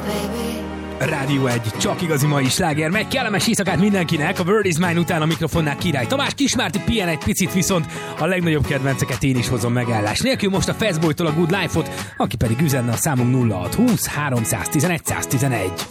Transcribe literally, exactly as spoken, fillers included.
Rádió egy, csak igazi mai sláger, meg kellemes éjszakát mindenkinek, a World is Mine után a mikrofonnál Király Tamás, Kismárti pihen egy picit, viszont a legnagyobb kedvenceket én is hozom megállás nélkül, most a Fastboy-tól a Good Life-ot, aki pedig üzenne a számunk nulla hat húsz háromszáztizenegy száztizenegy.